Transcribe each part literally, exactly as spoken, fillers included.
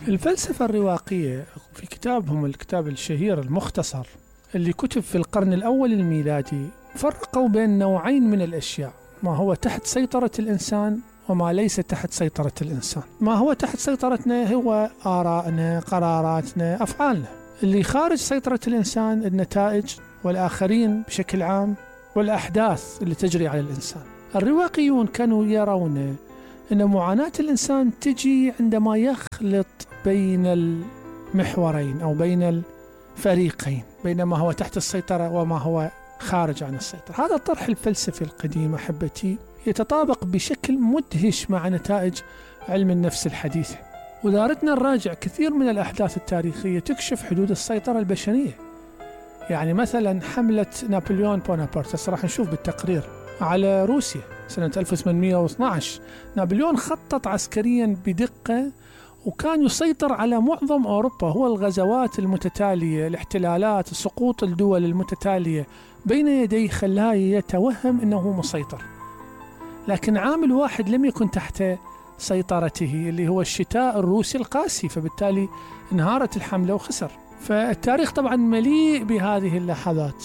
الفلسفة الرواقية في كتابهم الكتاب الشهير المختصر اللي كتب في القرن الأول الميلادي فرقوا بين نوعين من الأشياء: ما هو تحت سيطرة الإنسان وما ليس تحت سيطرة الإنسان. ما هو تحت سيطرتنا هو آرائنا، قراراتنا، أفعالنا. اللي خارج سيطرة الإنسان النتائج والآخرين بشكل عام والأحداث اللي تجري على الإنسان. الرواقيون كانوا يرون أن معاناة الإنسان تجي عندما يخلط بين المحورين أو بين الفريقين، بين ما هو تحت السيطرة وما هو خارج عن السيطرة. هذا الطرح الفلسفي القديم أحبتي يتطابق بشكل مدهش مع نتائج علم النفس الحديثة. ودارتنا الراجع كثير من الأحداث التاريخية تكشف حدود السيطرة البشرية. يعني مثلا حملة نابليون بونابرت، راح نشوف بالتقرير، على روسيا سنة ألف وثمانمئة واثني عشر. نابليون خطط عسكريا بدقة وكان يسيطر على معظم أوروبا. هو الغزوات المتتالية، الاحتلالات، سقوط الدول المتتالية بين يديه خلاه يتوهم أنه مسيطر. لكن عامل واحد لم يكن تحت سيطرته اللي هو الشتاء الروسي القاسي، فبالتالي انهارت الحملة وخسر. فالتاريخ طبعا مليء بهذه اللحظات.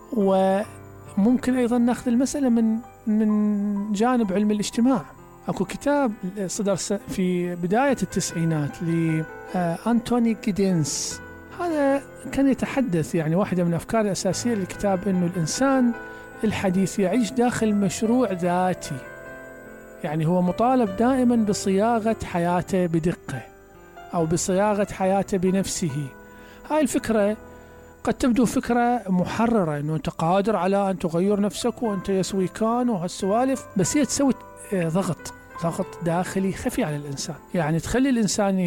وممكن أيضا نأخذ المسألة من من جانب علم الاجتماع. أكو كتاب صدر في بداية التسعينات لأنتوني جيدنز، هذا كان يتحدث، يعني واحدة من أفكار الأساسية للكتاب، أنه الإنسان الحديث يعيش داخل مشروع ذاتي. يعني هو مطالب دائما بصياغة حياته بدقة أو بصياغة حياته بنفسه. هاي الفكرة قد تبدو فكرة محررة، أنه أنت قادر على أن تغير نفسك وأنت يسوي كان وهالسوالف، بس هي تسوي ضغط ضغط داخلي خفي على الإنسان. يعني تخلي الإنسان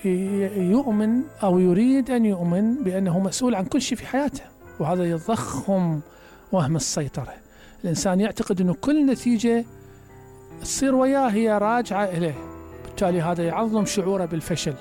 يؤمن أو يريد أن يؤمن بأنه مسؤول عن كل شيء في حياته، وهذا يضخم وهم السيطرة. الإنسان يعتقد أنه كل نتيجة تصير وياه هي راجعة إليه، بالتالي هذا يعظم شعوره بالفشل.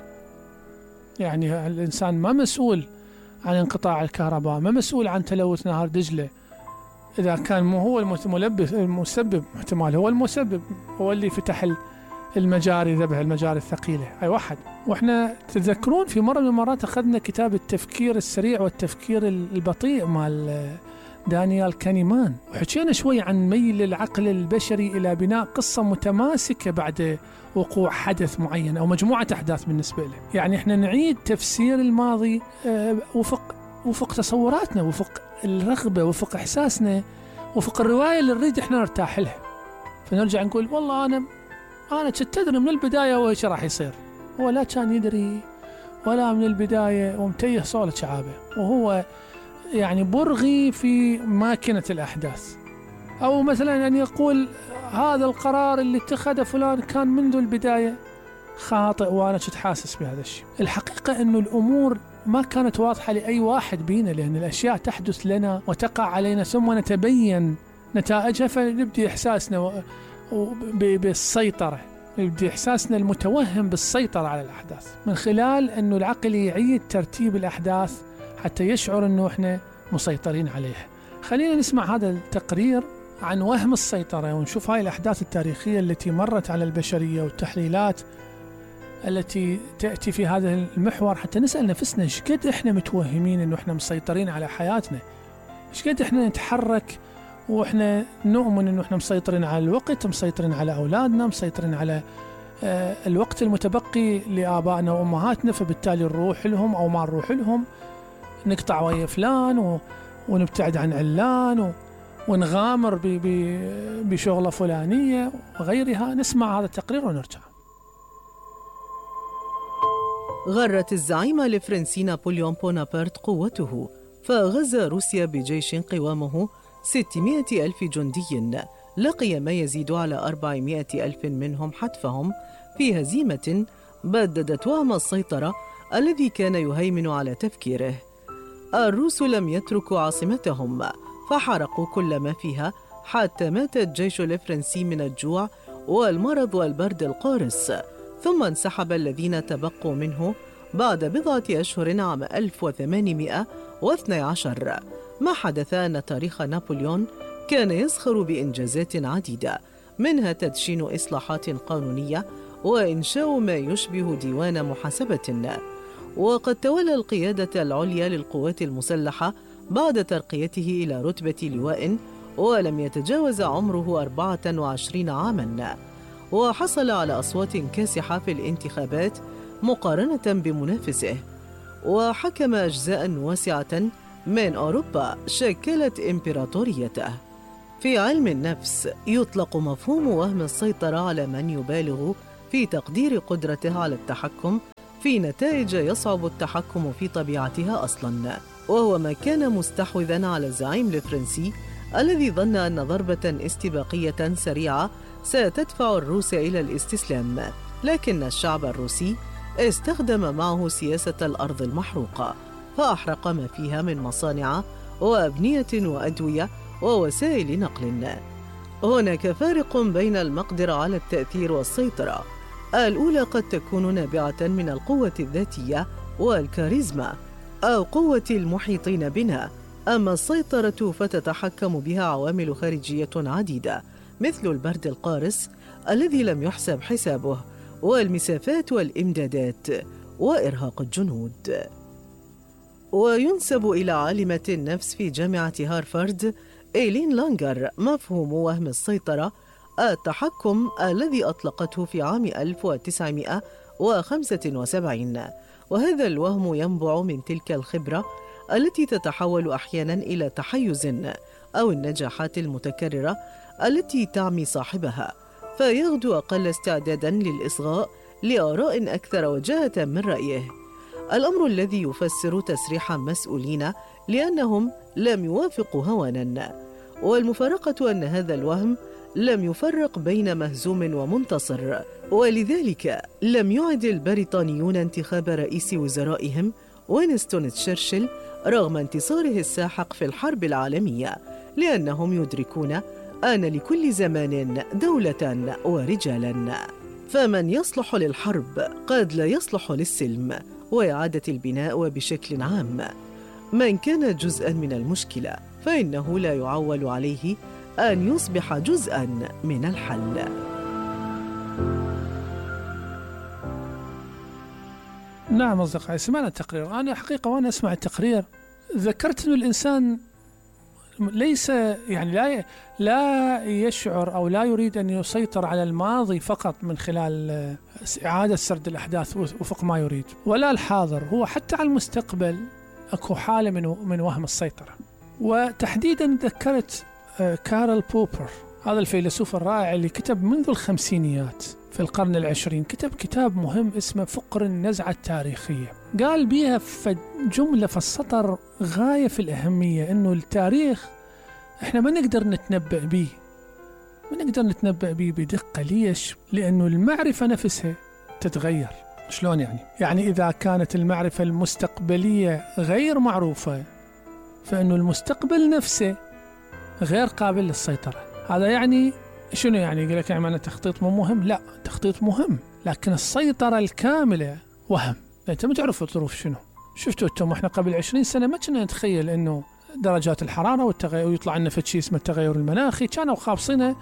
يعني الإنسان ما مسؤول عن انقطاع الكهرباء، ما مسؤول عن تلوث نهر دجلة. إذا كان مو هو الملبس المسبب، احتمال هو المسبب، هو اللي فتح المجاري، ذبح المجاري الثقيلة. أي واحد. وإحنا تذكرون في مرة من المرات أخذنا كتاب التفكير السريع والتفكير البطيء مال دانيال كانيمان، وحكينا شوي عن ميل العقل البشري إلى بناء قصة متماسكة بعد وقوع حدث معين أو مجموعة أحداث بالنسبة له. يعني إحنا نعيد تفسير الماضي وفق وفق تصوراتنا، وفق الرغبة، وفق إحساسنا، وفق الرواية اللي نريد إحنا نرتاح لها. فنرجع نقول والله أنا أنا كنت أدري من البداية وإيش راح يصير. هو لا كان يدري ولا من البداية، ومتيه صولة شعابه، وهو يعني برغي في ماكينة الأحداث. أو مثلا أن يقول هذا القرار اللي اتخذه فلان كان منذ البداية خاطئ وأنا كنت حاسس بهذا الشيء. الحقيقة أنه الأمور ما كانت واضحة لأي واحد بينا، لأن الأشياء تحدث لنا وتقع علينا ثم نتبين نتائجها، فنبدي إحساسنا بالسيطرة، يبدي إحساسنا المتوهم بالسيطرة على الأحداث من خلال أنه العقل يعيد ترتيب الأحداث حتى يشعر أنه إحنا مسيطرين عليها. خلينا نسمع هذا التقرير عن وهم السيطرة، ونشوف هاي الأحداث التاريخية التي مرت على البشرية والتحليلات التي تأتي في هذا المحور، حتى نسأل نفسنا إيش قد إحنا متوهمين إنه إحنا مسيطرين على حياتنا، إيش قد إحنا نتحرك وإحنا نؤمن إنه إحنا مسيطرين على الوقت، مسيطرين على أولادنا، مسيطرين على آه الوقت المتبقي لآبائنا وأمهاتنا، فبالتالي نروح لهم أو ما نروح لهم، نقطع ويا فلان و... ونبتعد عن علان و... ونغامر ب... ب... بشغلة فلانية وغيرها. نسمع هذا التقرير ونرجع. غرت الزعيم الفرنسي نابليون بونابرت قوته، فغزا روسيا بجيش قوامه ستمائة ألف جندي، لقي ما يزيد على أربعمائة ألف منهم حتفهم في هزيمة بددت وهم السيطرة الذي كان يهيمن على تفكيره. الروس لم يتركوا عاصمتهم، فحرقوا كل ما فيها حتى مات الجيش الفرنسي من الجوع والمرض والبرد القارس، ثم انسحب الذين تبقوا منه بعد بضعة أشهر عام ألف وثمانمائة واثني عشر. ما حدث أن تاريخ نابليون كان يزخر بإنجازات عديدة، منها تدشين إصلاحات قانونية وإنشاء ما يشبه ديوان محاسبة. وقد تولى القيادة العليا للقوات المسلحة بعد ترقيته إلى رتبة لواء، ولم يتجاوز عمره أربعة وعشرين عاماً، وحصل على أصوات كاسحة في الانتخابات مقارنة بمنافسه، وحكم أجزاء واسعة من أوروبا شكلت إمبراطوريته. في علم النفس يطلق مفهوم وهم السيطرة على من يبالغ في تقدير قدرته على التحكم في نتائج يصعب التحكم في طبيعتها أصلاً، وهو ما كان مستحوذاً على الزعيم الفرنسي الذي ظن أن ضربة استباقية سريعة ستدفع الروس إلى الاستسلام، لكن الشعب الروسي استخدم معه سياسة الأرض المحروقة، فأحرق ما فيها من مصانع وأبنية وأدوية ووسائل نقل. هناك فارق بين المقدرة على التأثير والسيطرة. الأولى قد تكون نابعة من القوة الذاتية والكاريزما أو قوة المحيطين بنا، أما السيطرة فتتحكم بها عوامل خارجية عديدة مثل البرد القارس الذي لم يحسب حسابه، والمسافات والإمدادات، وإرهاق الجنود. وينسب إلى عالمة النفس في جامعة هارفارد إيلين لانجر مفهوم وهم السيطرة التحكم الذي أطلقته في عام ألف وتسعمائة وخمسة وسبعين، وهذا الوهم ينبع من تلك الخبرة التي تتحول أحياناً إلى تحيز أو النجاحات المتكررة التي تعمي صاحبها، فيغدو أقل استعداداً للإصغاء لآراء أكثر وجاهة من رأيه، الأمر الذي يفسر تسريح مسؤولين لأنهم لم يوافقوا هوانا. والمفارقة أن هذا الوهم لم يفرق بين مهزوم ومنتصر، ولذلك لم يعد البريطانيون انتخاب رئيس وزرائهم وينستون تشرشل رغم انتصاره الساحق في الحرب العالمية، لأنهم يدركون أن لكل زمان دولة ورجالا، فمن يصلح للحرب قد لا يصلح للسلم وإعادة البناء. وبشكل عام من كان جزءاً من المشكلة فإنه لا يعول عليه أن يصبح جزءاً من الحل. نعم أصدقائي، سمعنا التقرير. أنا حقيقة وأنا أسمع التقرير ذكرت أن الإنسان ليس يعني لا لا يشعر أو لا يريد أن يسيطر على الماضي فقط من خلال إعادة سرد الأحداث وفق ما يريد، ولا الحاضر، هو حتى على المستقبل أكو حالة من من وهم السيطرة. وتحديدا ذكرت كارل بوبر، هذا الفيلسوف الرائع اللي كتب منذ الخمسينيات في القرن العشرين، كتب كتاب مهم اسمه فقر النزعة التاريخية. قال بيها في جملة في السطر غاية في الأهمية، إنه التاريخ إحنا ما نقدر نتنبأ به، ما نقدر نتنبأ به بدقة. ليش؟ لأنه المعرفة نفسها تتغير. شلون يعني؟ يعني إذا كانت المعرفة المستقبلية غير معروفة فإنه المستقبل نفسه غير قابل للسيطرة. هذا يعني شنو يعني؟ يقول لك يعني معنى التخطيط مو مهم؟ لا، التخطيط مهم، لكن السيطرة الكاملة وهم. أنت ما تعرف الظروف شنو. شفتوا أنتم إحنا قبل عشرين سنة ما كنا نتخيل إنه درجات الحرارة والتغير ويطلع لنا فد شيء اسمه التغير المناخي، كانوا خابصينه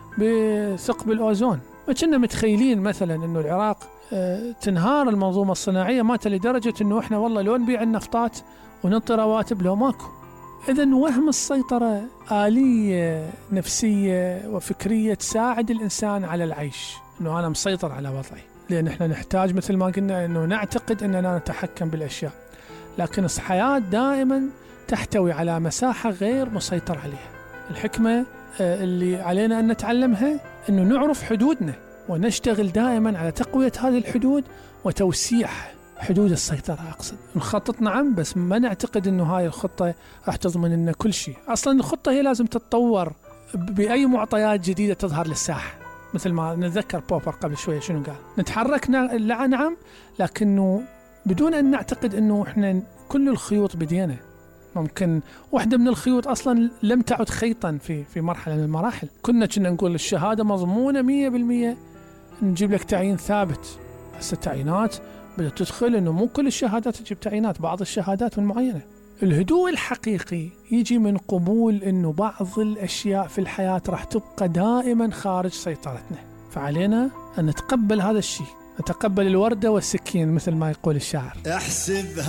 بثقب الأوزون. ما كنا متخيلين مثلا إنه العراق اه تنهار المنظومة الصناعية مات لدرجة إنه إحنا والله لو نبيع النفطات وننطي رواتب لو ماكو. إذن وهم السيطرة آلية نفسية وفكرية تساعد الإنسان على العيش، إنه أنا مسيطر على وضعي، لأن إحنا نحتاج مثل ما قلنا إنه نعتقد أننا نتحكم بالأشياء، لكن الحياة دائما تحتوي على مساحة غير مسيطر عليها. الحكمة اللي علينا أن نتعلمها إنه نعرف حدودنا ونشتغل دائما على تقوية هذه الحدود وتوسيع حدود السيطرة. أقصد نخطط نعم، بس ما نعتقد إنه هاي الخطة راح تضمن لنا كل شيء. أصلا الخطة هي لازم تتطور بأي معطيات جديدة تظهر للساحة، مثل ما نتذكر بوبر قبل شوية شنو قال، نتحرك نعم لكنه بدون أن نعتقد إنه إحنا كل الخيوط بدينا. ممكن واحدة من الخيوط أصلا لم تعد خيطا في في مرحلة من المراحل. كنا كنا نقول الشهادة مضمونة مية بالمية، نجيب لك تعيين ثابت. هسه التعيينات بدأت تدخل إنه مو كل الشهادات تجيب تعيينات، بعض الشهادات من معينة. الهدوء الحقيقي يجي من قبول إنه بعض الأشياء في الحياة راح تبقى دائما خارج سيطرتنا، فعلينا أن نتقبل هذا الشيء، نتقبل الوردة والسكين مثل ما يقول الشاعر. احسب